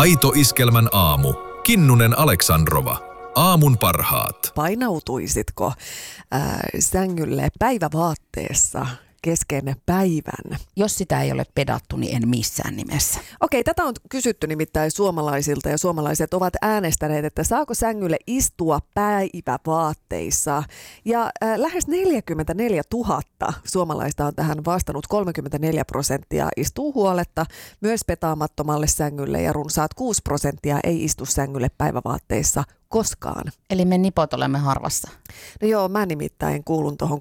Aito Iskelmän aamu. Kinnunen Aleksandrova. Aamun parhaat. Painautuisitko sängylle päivävaatteessa kesken päivän? Jos sitä ei ole pedattu, niin en missään nimessä. Okei, tätä on kysytty nimittäin suomalaisilta ja suomalaiset ovat äänestäneet, että saako sängylle istua päivävaatteissa. Ja lähes 44 000 suomalaista on tähän vastannut, 34% istuu huoletta myös petaamattomalle sängylle ja runsaat 6% ei istu sängylle päivävaatteissa koskaan. Eli me nipot olemme harvassa. No joo, mä nimittäin kuulun tuohon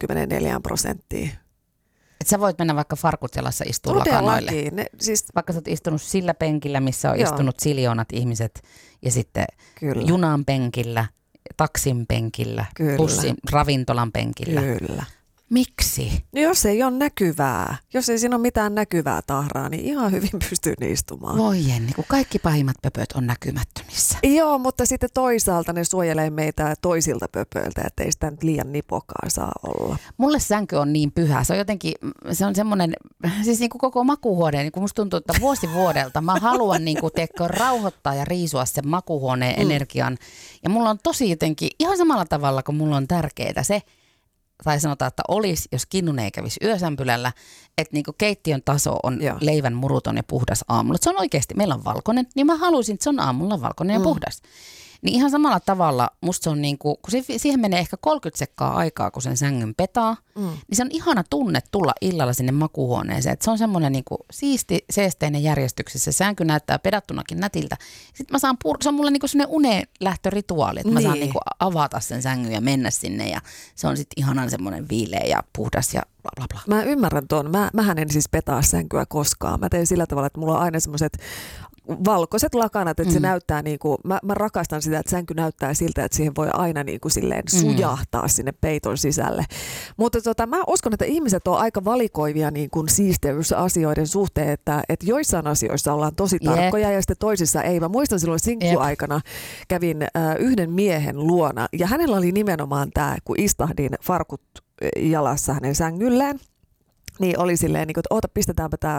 34%. Et sä voit mennä vaikka farkut jalassa istua lakanoille. Vaikka sä oot istunut sillä penkillä, missä on istunut siljoonat ihmiset ja sitten junan penkillä, taksin penkillä, bussin, ravintolan penkillä. Kyllä. Miksi? No jos ei ole näkyvää, jos ei siinä ole mitään näkyvää tahraa, niin ihan hyvin pystyy istumaan. Voi Jenni, kun kaikki pahimmat pöpöt on näkymättömissä. Joo, mutta sitten toisaalta ne suojelee meitä toisilta pöpöiltä, että ei sitä nyt liian nipokaa saa olla. Mulle sänky on niin pyhä. Se on jotenkin, se on semmoinen, siis niin kuin koko makuuhuone, niin kuin musta tuntuu, että vuosi vuodelta mä haluan niin kuin, rauhoittaa ja riisua sen makuuhuoneen energian. Ja mulla on tosi jotenkin, ihan samalla tavalla kuin mulla on tärkeää se, tai sanotaan, että olisi, jos Kinnunen ei kävisi yösämpylällä, että niinku keittiön taso on leivän muruton ja puhdas aamulla. Et se on oikeasti, meillä on valkoinen, niin mä haluaisin, että se on aamulla valkoinen ja puhdas. Niin ihan samalla tavalla musta se on niinku, kun siihen menee ehkä 30 sekkaa aikaa, kun sen sängyn petaa, niin se on ihana tunne tulla illalla sinne makuuhuoneeseen. Että se on semmoinen niinku siisti, seesteinen järjestyksessä. Sänky näyttää pedattunakin nätiltä. Sitten mä saan, se on mulle niinku semmoinen unenlähtörituaali, että mä saan niinku avata sen sängyn ja mennä sinne. Ja se on sitten ihanan semmoinen viileä ja puhdas ja bla bla bla. Mä ymmärrän tuon. Mähän en siis petaa sänkyä koskaan. Mä teen sillä tavalla, että mulla on aina semmoiset valkoiset lakanat, että se näyttää niinku, mä rakastan sitä, että sänky näyttää siltä, että siihen voi aina niinku silleen sujahtaa sinne peiton sisälle. Mutta mä uskon, että ihmiset on aika valikoivia niinku siisteysasioiden suhteen, että joissain asioissa ollaan tosi tarkkoja ja sitten toisissa ei. Mä muistan silloin sinkkuaikana kävin yhden miehen luona ja hänellä oli nimenomaan tämä, kun istahdin farkut jalassa hänen sängyllään. Niin oli silleen, että oota, pistetäänpä tämä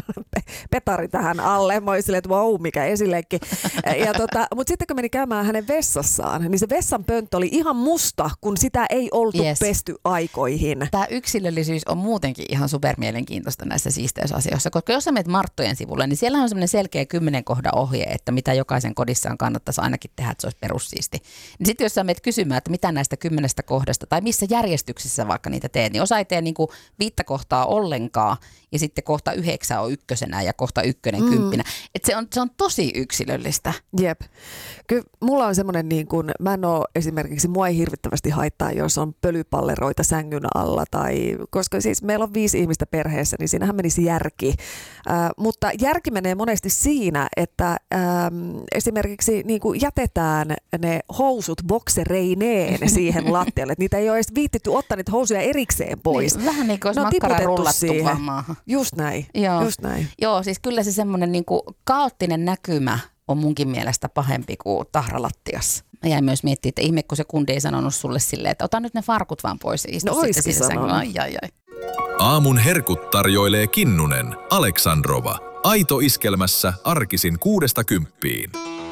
petari tähän alle. Mä olin silleen, että vau, mikä esileikki. Mutta sitten kun meni käymään hänen vessassaan, niin se vessan pönttö oli ihan musta, kun sitä ei oltu pesty aikoihin. Tämä yksilöllisyys on muutenkin ihan supermielenkiintoista näissä siisteysasioissa, koska jos sä menet Marttojen sivulle, niin siellä on semmoinen selkeä 10 kohdan ohje, että mitä jokaisen kodissaan kannattaisi ainakin tehdä, että se olisi perussiisti. Niin sitten jos sä menet kysymään, että mitä näistä 10 kohdasta tai missä järjestyksessä vaikka niitä teet, niin osa ei tee niinku 5 kohtaa ollenkaan ja sitten kohta 9 on ykkösenä ja kohta 1 10. Että se on tosi yksilöllistä. Jep. Kyllä mulla on semmoinen, niin kuin, mä en ole esimerkiksi, mua ei hirvittävästi haittaa, jos on pölypalleroita sängyn alla, koska siis meillä on 5 ihmistä perheessä, niin siinähän menisi järki. Mutta järki menee monesti siinä, että esimerkiksi niin kuin jätetään ne housut boksereineen siihen lattialle, että niitä ei ole edes viittitty ottaa niitä housuja erikseen pois. Niin, vähän niin kuin olisi makkara rullattu vaan maahan. Just näin. Just näin. Joo, siis kyllä se semmoinen niinku kaoottinen näkymä on munkin mielestä pahempi kuin tahralattiassa. Mä jäin myös miettimään, että ihme, kun se kundi ei sanonut sulle silleen, että ota nyt ne farkut vaan pois ja istu sitten siinä sängyllä. Ai. Aamun herkut tarjoilee Kinnunen Aleksandrova. Aito Iskelmässä arkisin 6–10.